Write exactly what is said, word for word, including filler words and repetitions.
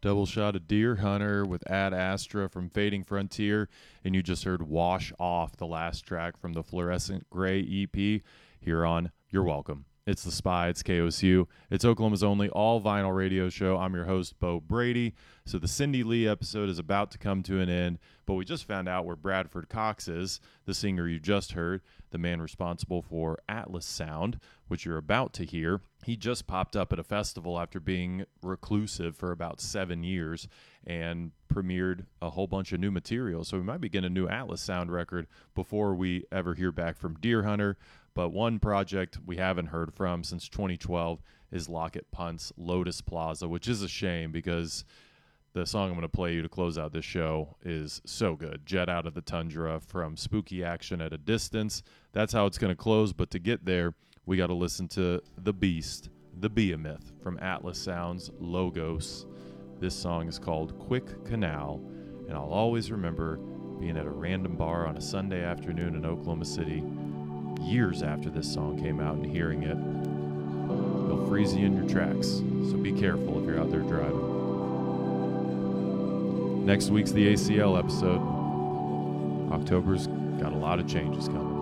Double shot of Deer Hunter with Ad Astra from Fading Frontier, and you just heard Wash Off, the last track from the Fluorescent Gray E P here on You're Welcome. It's The Spy, it's K O S U, it's Oklahoma's only all-vinyl radio show. I'm your host, Bo Brady. So the Cindy Lee episode is about to come to an end, but we just found out where Bradford Cox is, the singer you just heard, the man responsible for Atlas Sound, which you're about to hear. He just popped up at a festival after being reclusive for about seven years and premiered a whole bunch of new material. So we might be getting a new Atlas Sound record before we ever hear back from Deer Hunter. But one project we haven't heard from since twenty twelve is Lockett Punt's Lotus Plaza, which is a shame because the song I'm going to play you to close out this show is so good. Jet Out of the Tundra from Spooky Action at a Distance. That's how it's going to close, but to get there, we got to listen to The Beast, the Behemoth from Atlas Sound's Logos. This song is called Quick Canal, and I'll always remember being at a random bar on a Sunday afternoon in Oklahoma City years after this song came out and hearing it. It'll freeze you in your tracks, so be careful if you're out there driving. Next week's the A C L episode. October's got a lot of changes coming.